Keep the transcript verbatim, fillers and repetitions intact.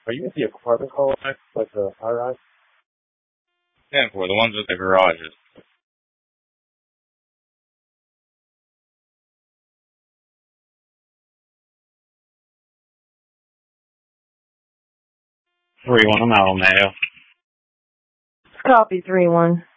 Are you at the apartment complex, like the high rise? ten four, the ones with the garages. three one, I'm out on Mayo. Copy, three one.